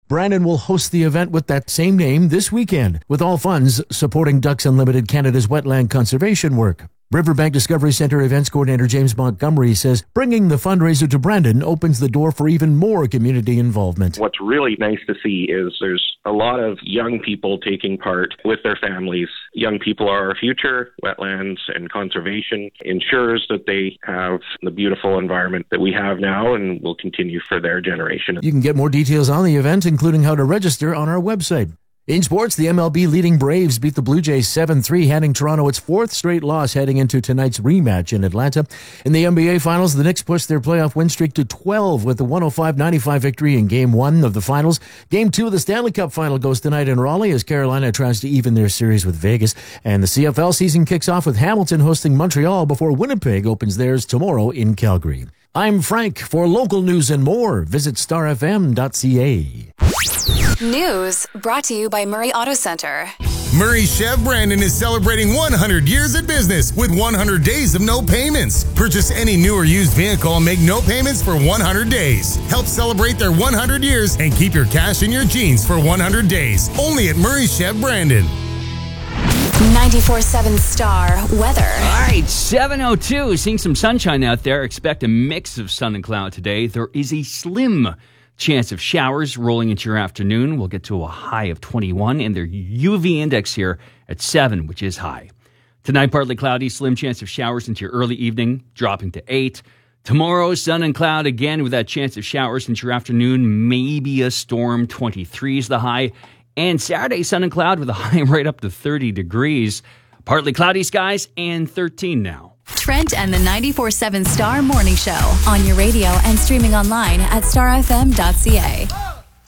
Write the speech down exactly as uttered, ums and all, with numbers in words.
Brandon will host the event with that same name this weekend, with all funds supporting Ducks Unlimited Canada's wetland conservation work. Riverbank Discovery Centre events coordinator James Montgomery says bringing the fundraiser to Brandon opens the door for even more community involvement. What's really nice to see is there's a lot of young people taking part with their families. Young people are our future. Wetlands and conservation ensures that they have the beautiful environment that we have now and will continue for their generation. You can get more details on the event, including how to register, on our website. In sports, the M L B leading Braves beat the Blue Jays seven three, handing Toronto its fourth straight loss heading into tonight's rematch in Atlanta. In the N B A Finals, the Knicks pushed their playoff win streak to twelve with the one oh five ninety-five victory in Game one of the Finals. Game two of the Stanley Cup Final goes tonight in Raleigh as Carolina tries to even their series with Vegas. And the C F L season kicks off with Hamilton hosting Montreal before Winnipeg opens theirs tomorrow in Calgary. I'm Frank. For local news and more, visit star f m dot c a. News brought to you by Murray Auto Center. Murray Chev Brandon is celebrating one hundred years of business with one hundred days of no payments. Purchase any new or used vehicle and make no payments for one hundred days. Help celebrate their one hundred years and keep your cash in your jeans for one hundred days. Only at Murray Chev Brandon. ninety-four point seven Star weather. All right, seven oh two. Seeing some sunshine out there. Expect a mix of sun and cloud today. There is a slim chance of showers rolling into your afternoon. We'll get to a high of twenty-one, and their U V index here at seven, which is high. Tonight, partly cloudy, slim chance of showers into your early evening, dropping to eight. Tomorrow, sun and cloud again with that chance of showers into your afternoon, maybe a storm, twenty-three is the high. And Saturday, sun and cloud with a high right up to thirty degrees. Partly cloudy skies and thirteen now. Trent and the ninety-four point seven Star Morning Show on your radio and streaming online at star f m dot c a.